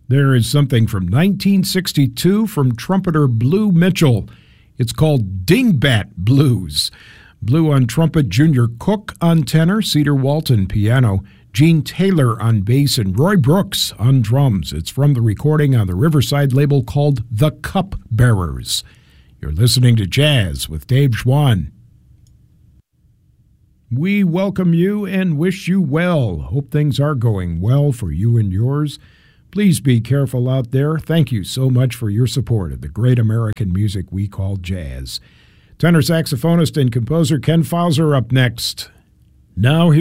There is something from 1962 from trumpeter Blue Mitchell. It's called Dingbat Blues. Blue on trumpet, Junior Cook on tenor, Cedar Walton piano, Gene Taylor on bass, and Roy Brooks on drums. It's from the recording on the Riverside label called The Cup Bearers. You're listening to Jazz with Dave Schwann. We welcome you and wish you well. Hope things are going well for you and yours. Please be careful out there. Thank you so much for your support of the great American music we call jazz. Tenor saxophonist and composer Ken Fauser up next. Now here